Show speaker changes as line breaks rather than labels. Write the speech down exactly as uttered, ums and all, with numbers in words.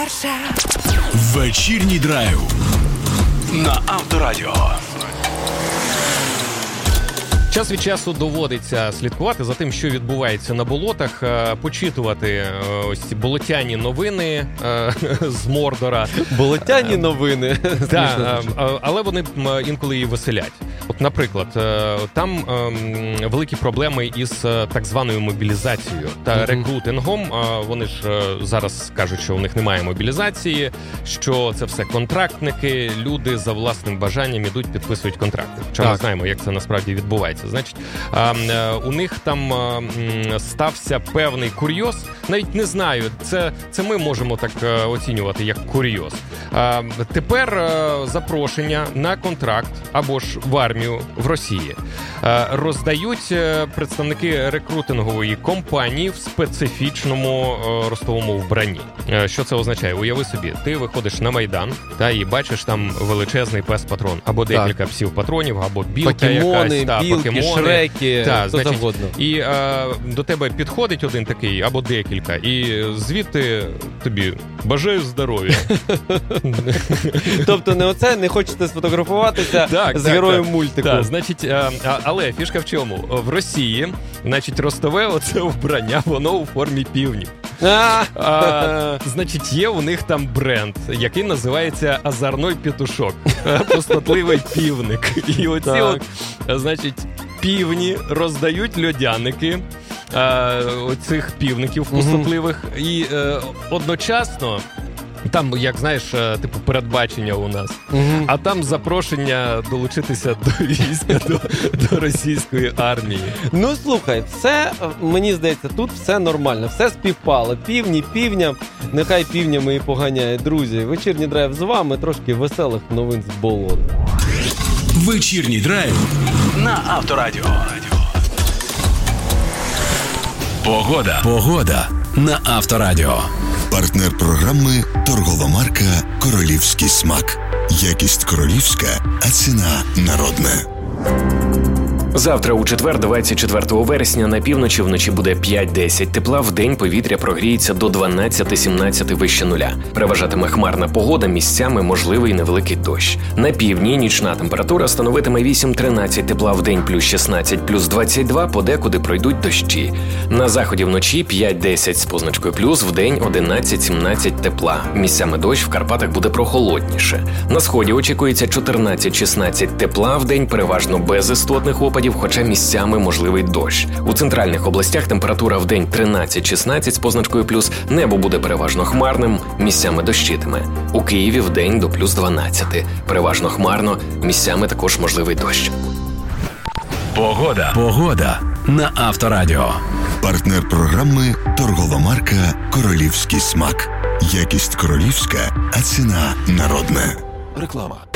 перша.
Вечірній драйв на Авторадіо.
Час від часу доводиться слідкувати за тим, що відбувається на болотах, почитувати ось ці болотяні новини з Мордора.
Болотяні новини.
Так, але вони інколи і веселять. От, наприклад, там великі проблеми із так званою мобілізацією та рекрутингом. Вони ж зараз кажуть, що у них немає мобілізації, що це все контрактники, люди за власним бажанням ідуть, підписують контракти. Хоча ми знаємо, як це насправді відбувається. Значить, у них там стався певний курйоз. Навіть не знаю, це, це ми можемо так оцінювати, як курйоз. Тепер запрошення на контракт або ж в армію в Росії роздають представники рекрутингової компанії в специфічному ростовому вбранні. Що це означає? Уяви собі, ти виходиш на Майдан та і бачиш там величезний пес-патрон, або декілька так. псів-патронів, або білка
покемони,
якась, та,
білки,
покемони,
шреки,
та,
хто
значить,
завгодно.
І а, до тебе підходить один такий, або декілька, і звідти тобі бажаю здоров'я.
Тобто не оце, не хочете сфотографуватися
так,
з
так,
героєм
так.
мультику.
Так, значить, а, але фішка в чому? В Росії, значить, ростове оце вбрання, воно у формі півнів. А, а, значить, є у них там бренд, який називається «Озорной петушок», пустотливий півник. І оці так. от, значить, півні роздають льодяники а, оцих півників пустотливих, угу. і а, одночасно там, як знаєш, типу передбачення у нас, угу. а там запрошення долучитися до війська, до, до російської армії.
Ну, слухай, все, мені здається, тут все нормально, все співпало. Півні, півня, нехай півнями і поганяє. Друзі, вечірній драйв з вами, трошки веселих новин з болот.
Вечірній драйв на Авторадіо. Погода. Погода на Авторадіо.
Партнер програми – торгова марка «Королівський смак». Якість королівська, а ціна народна.
Завтра у четвер, двадцять четвертого вересня, на півночі вночі буде п'ять-десять тепла, вдень повітря прогріється до дванадцять-сімнадцять вище нуля. Переважатиме хмарна погода, місцями можливий невеликий дощ. На півдні нічна температура становитиме вісім-тринадцять тепла, вдень плюс шістнадцять, плюс двадцять два, подекуди пройдуть дощі. На заході вночі п'ять-десять з позначкою плюс, вдень одинадцять-сімнадцять тепла. Місцями дощ, в Карпатах буде прохолодніше. На сході очікується чотирнадцять-шістнадцять тепла, вдень переважно без істотних опадів, хоча місцями можливий дощ. У центральних областях температура вдень тринадцять-шістнадцять з позначкою плюс, небо буде переважно хмарним, місцями дощитиме. У Києві вдень до плюс дванадцять. Переважно хмарно, місцями також можливий дощ.
Погода. Погода на Авторадіо.
Партнер програми – торгова марка «Королівський смак». Якість королівська, а ціна народна.
Реклама.